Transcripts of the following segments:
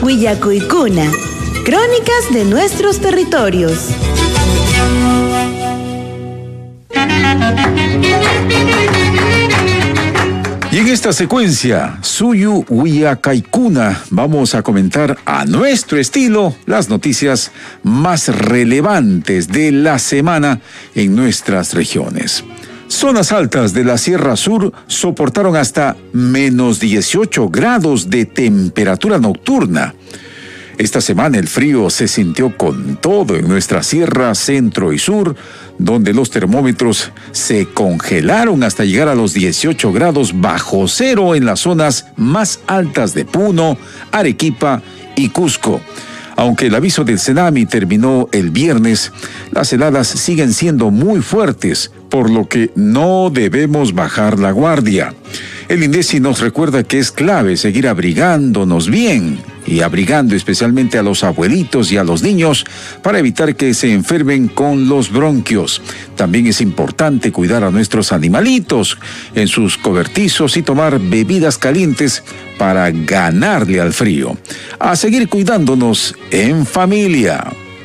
Willacuicuna, crónicas de nuestros territorios. Y en esta secuencia, Suyu Willacaicuna, vamos a comentar a nuestro estilo las noticias más relevantes de la semana en nuestras regiones. Zonas altas de la Sierra Sur soportaron hasta menos 18 grados de temperatura nocturna. Esta semana el frío se sintió con todo en nuestra Sierra Centro y Sur, donde los termómetros se congelaron hasta llegar a los 18 grados bajo cero en las zonas más altas de Puno, Arequipa y Cusco. Aunque el aviso del Senami terminó el viernes, las heladas siguen siendo muy fuertes, por lo que no debemos bajar la guardia. El INDECI nos recuerda que es clave seguir abrigándonos bien y abrigando especialmente a los abuelitos y a los niños para evitar que se enfermen con los bronquios. También es importante cuidar a nuestros animalitos en sus cobertizos y tomar bebidas calientes para ganarle al frío. A seguir cuidándonos en familia.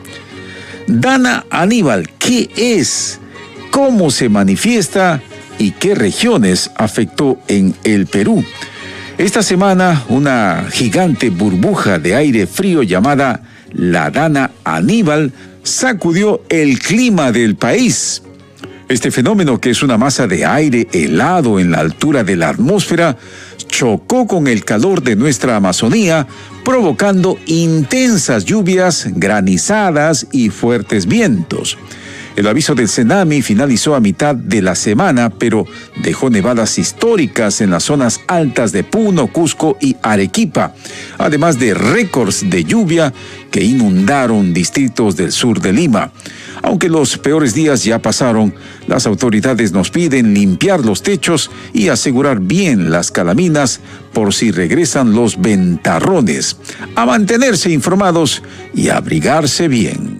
Dana Aníbal, ¿qué es? ¿Cómo se manifiesta? ¿Y qué regiones afectó en el Perú? Esta semana, una gigante burbuja de aire frío llamada la Dana Aníbal sacudió el clima del país. Este fenómeno, que es una masa de aire helado en la altura de la atmósfera, chocó con el calor de nuestra Amazonía, provocando intensas lluvias, granizadas y fuertes vientos. El aviso del Senami finalizó a mitad de la semana, pero dejó nevadas históricas en las zonas altas de Puno, Cusco y Arequipa, además de récords de lluvia que inundaron distritos del sur de Lima. Aunque los peores días ya pasaron, las autoridades nos piden limpiar los techos y asegurar bien las calaminas por si regresan los ventarrones. A mantenerse informados y abrigarse bien.